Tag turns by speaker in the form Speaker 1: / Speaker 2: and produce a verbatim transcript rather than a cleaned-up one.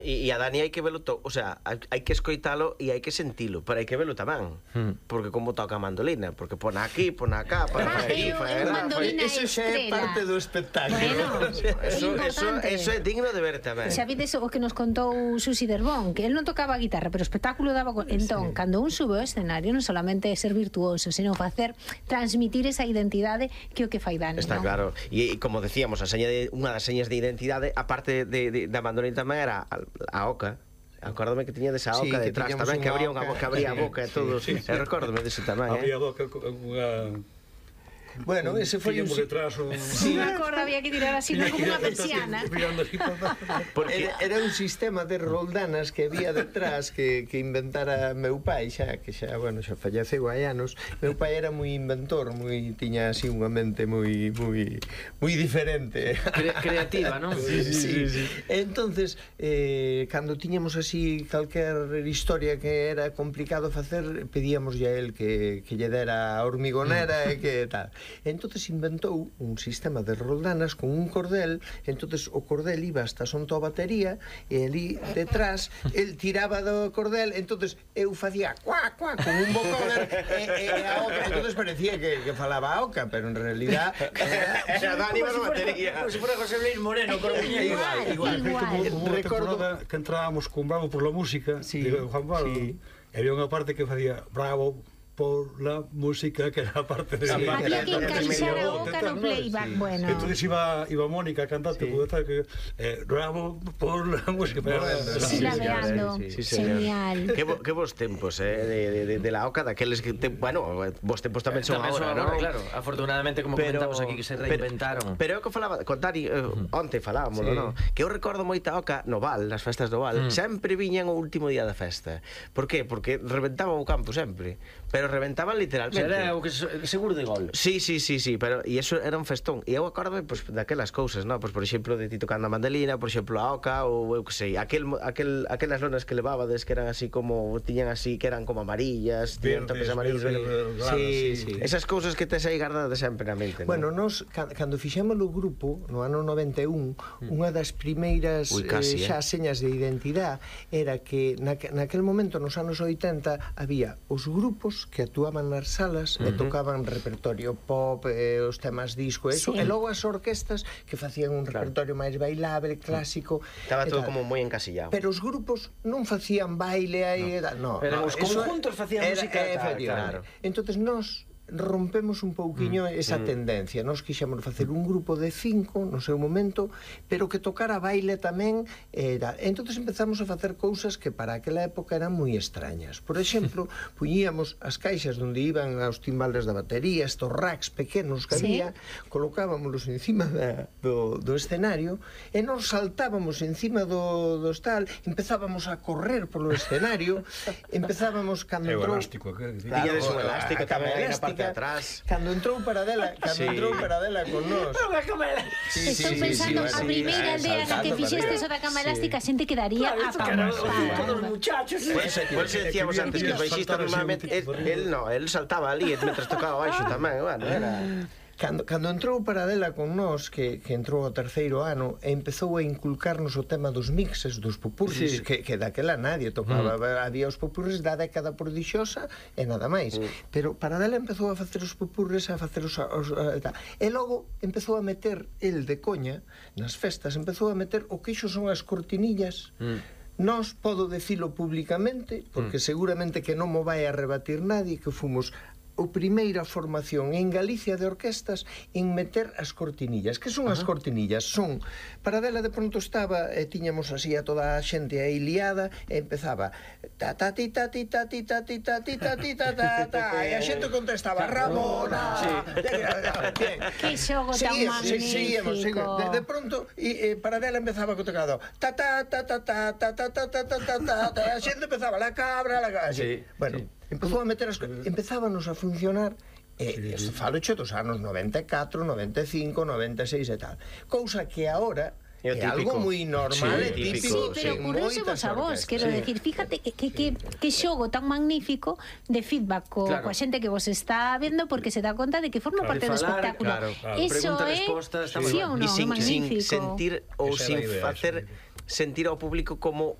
Speaker 1: E, e a Dani hai que velo todo, o sea, hai que escoitalo e hai que sentilo, pero hai que velo tamén. Mm. Porque como toca a mandolina, porque pon aquí, pon acá, pon
Speaker 2: ah,
Speaker 1: aquí,
Speaker 2: fai
Speaker 1: allá.
Speaker 3: Eso xa é parte do espectáculo.
Speaker 2: Bueno,
Speaker 1: eso, eso, eso é digno de ver tamén.
Speaker 2: Xa vides o que nos contou Susi Derbón, que él non tocaba a guitarra, pero o espectáculo daba con... Entón, sí. Cando un sube ao escenario, non solamente é ser virtuoso, senón facer, transmitir esa identidade que o que fai Dani.
Speaker 1: Está
Speaker 2: ¿no?
Speaker 1: claro. E, como decíamos, a seña de, unha das señas de identidade, aparte de, de, da mandolina tamén era a oca. Acórdame que tiña desa oca
Speaker 3: sí,
Speaker 1: detrás tamén, que abría unha boca, abría a boca e todo.
Speaker 4: Sí, sí, sí.
Speaker 1: E recórdame deso tamén,
Speaker 4: abría
Speaker 1: eh.
Speaker 4: a boca unha...
Speaker 3: Bueno, ese foi un...
Speaker 4: Un...
Speaker 2: Sí. Unha corda había que tirar así, non como unha persiana.
Speaker 3: Porque era, era un sistema de roldanas que había detrás que, que inventara meu pai, xa que xa, bueno, xa falleceu hai anos. Meu pai era moi inventor, moi tiña así unha mente moi moi moi diferente.
Speaker 5: Cre creativa, non?
Speaker 3: Sí, sí, sí, sí. Entonces, eh, cando tiñamos así calquer historia que era complicado facer, pedíamos a él que, que lle dera a hormigonera e que tal. Entonces inventou un sistema de roldanas con un cordel. Entonces o cordel iba hasta sonto a batería e ali detrás el tiraba do cordel. Entonces eu facía cuá, cuá con un vocoder e, e a oca. Entonces parecía que, que falaba a oca, pero en realidad
Speaker 1: era, era Dani na batería.
Speaker 5: Como se fuera José Luis Moreno con
Speaker 2: igual, igual, igual.
Speaker 4: Recordo que entrábamos con Bravo por la música, sí, de Juan Pablo, sí. E había unha parte que facía Bravo por la música, que era parte de...
Speaker 2: Sí, había que encaixar a boca no playback, sí. Bueno.
Speaker 4: Entonces iba, iba Mónica cantante, sí. Que, eh, bravo por la música.
Speaker 2: Bueno, sí, ladeando, sí, sí, genial.
Speaker 1: Que, bo, que vos tempos, eh, de, de, de la oca, daqueles que, te, bueno, vos tempos tamén son
Speaker 5: tamén
Speaker 1: ahora,
Speaker 5: son
Speaker 1: ¿no?
Speaker 5: Claro, afortunadamente, como pero, comentamos aquí, que se reinventaron.
Speaker 1: Pero, pero eu que falaba, con Dani, eh, onte falábamos, sí. No? Que eu recordo moita oca no Val, nas festas do Val, mm. sempre viñan o último día da festa. Por qué? Porque reventaban o campo sempre, pero reventaban literalmente.
Speaker 5: Era o que seguro de gol.
Speaker 1: Sí, sí, sí, sí, pero e eso era un festón. E eu acordome pues, daquelas cousas, ¿no? Pues, por exemplo, de ti tocando a mandolina, por exemplo, a oca, ou eu que sei, aquel, aquel, aquelas lonas que levabades que eran así como, tiñan así, que eran como amarillas, tiñan topes amarillos. Sí, sí, sí. Esas cousas que tes aí guardadas sempre na mente, ¿no?
Speaker 3: Bueno, nos, cando fixemos o grupo, no ano noventa e un, mm. unha das primeiras Uy, casi, eh, xa señas de identidade era que na, naquel momento, nos anos oitenta, había os grupos que actuaban nas salas uh -huh. e tocaban repertorio pop, eh, os temas disco, eso, sí. E logo as orquestas que facían un repertorio claro. máis bailable, clásico.
Speaker 1: Estaba todo como moi encasillado.
Speaker 3: Pero os grupos non facían baile aí, no. no,
Speaker 5: pero
Speaker 3: no,
Speaker 5: os conjuntos facían
Speaker 3: era,
Speaker 5: música,
Speaker 3: era,
Speaker 5: claro.
Speaker 3: Entonces nós rompemos un pouquiño mm. esa mm. tendencia. Nos quixemos facer un grupo de cinco no seu momento, pero que tocara baile tamén. Era. Entonces empezamos a facer cousas que para aquela época eran moi extrañas. Por exemplo, puñíamos as caixas onde iban os timbales da batería, estos racks pequenos que había, ¿sí? Colocábamos encima da, do, do escenario e nos saltábamos encima do, do tal, empezábamos a correr polo escenario, empezábamos cando entrou...
Speaker 4: elástico, que
Speaker 1: claro, un elástico tamén aí na parte atrás.
Speaker 3: Cando entrou Paradela, cando sí. entrou Paradela con nós.
Speaker 2: Sí, sí, Estou pensando, sí, sí, a primeira sí, aldea na que fixeste eso da cama elástica, a xente quedaría a pamar.
Speaker 5: Todos os muchachos.
Speaker 1: Por eso decíamos antes que os baixistas normalmente, él no, él saltaba ali mentras tocaba baixo tamén, bueno, era...
Speaker 3: Cando, cando entrou Paradela con nós, que, que entrou ao terceiro ano, e empezou a inculcarnos o tema dos mixes, dos popurris, sí. que, que daquela nadie tocaba. Mm. Había os popurris da década prodixiosa e nada máis. Mm. Pero Paradela empezou a facer os popurris, a facer os... os a, e logo empezou a meter, el de coña, nas festas, empezou a meter o que xo son as cortinillas. Mm. Nós podo decilo públicamente, porque mm. seguramente que non mo vai a rebatir nadie, que fomos o primeira formación en Galicia de orquestas en meter as cortinillas. Que son as cortinillas? Son, Paradela de pronto estaba e tiñamos así a toda a xente aí liada e empezaba ta ta ti ta ti ta ti ta ti ta ti ta ti ta ta ta e a xente contestaba Ramona.
Speaker 2: Que xogo tan magnífico.
Speaker 3: De pronto Paradela empezaba co teclado ta ta ta ta ta ta ta ta ta ta ta e a xente empezaba la cabra, la cabra. Bueno, empezou a meter as cousas, empezábanos a funcionar, e isto falo xe dos anos noventa e catro, noventa e cinco, noventa e seis e tal. Cousa que agora é algo moi normal, é típico.
Speaker 2: Sí, pero curioso vos a vos, quero decir, fíjate que que que xogo tan magnífico de feedback co coa xente que vos está vendo, porque se dá conta de que forma parte do espectáculo. Eso é, sí ou non, magnífico.
Speaker 1: Sin sentir ou sin facer sentir ao público como